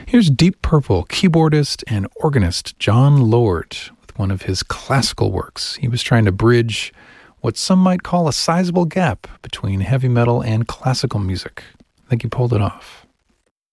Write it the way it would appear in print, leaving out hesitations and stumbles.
Here's Deep Purple keyboardist and organist Jon Lord with one of his classical works. He was trying to bridge what some might call a sizable gap between heavy metal and classical music. I think he pulled it off.